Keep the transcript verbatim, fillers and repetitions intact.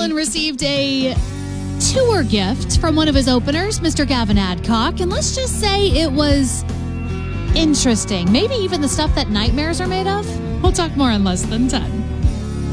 Dylan received a tour gift from one of his openers, Mister Gavin Adcock, and let's just say it was interesting. Maybe even the stuff that nightmares are made of. We'll talk more in less than ten.